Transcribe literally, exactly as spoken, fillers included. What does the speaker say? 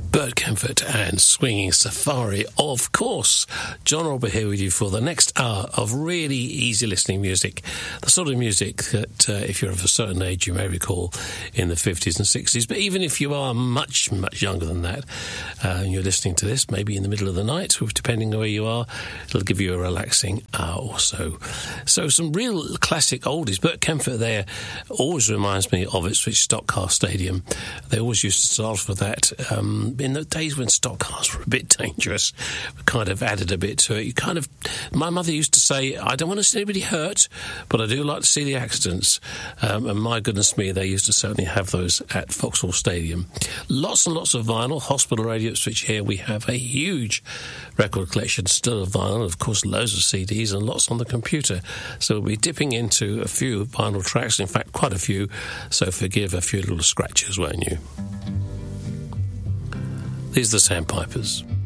Bert Kempfert and Swinging Safari, of course. John Robert here with you for the next hour of really easy listening music. The sort of music that, uh, if you're of a certain age, you may recall in the fifties and sixties. But even if you are much, much younger than that, uh, and you're listening to this, maybe in the middle of the night, depending on where you are, it'll give you a relaxing hour or so. So some real classic oldies. Bert Kempfert there always reminds me of Ipswich Stock Car Stadium. They always used to start with that. Um, in the days when stock cars were a bit dangerous, we kind of added a bit to it. You kind of, my mother used to say, I don't want to see anybody hurt, but I do like to see the accidents. Um, and my goodness me, they used to certainly have those at Vauxhall Stadium. Lots and lots of vinyl. Hospital Radio Ipswich here, we have a huge record collection still of vinyl, of course loads of C Ds and lots on the computer. So we'll be dipping into a few vinyl tracks, in fact quite a few, so forgive a few little scratches, won't you? These are the Sandpipers.